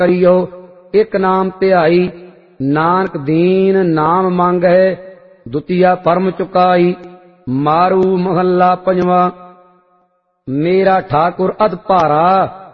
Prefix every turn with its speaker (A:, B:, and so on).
A: करियो एक नाम ध्याई, नानक दीन नाम मांगै दुतिया परम चुकाई। मारू महला पंजवा। मेरा ठाकुर अध भारा,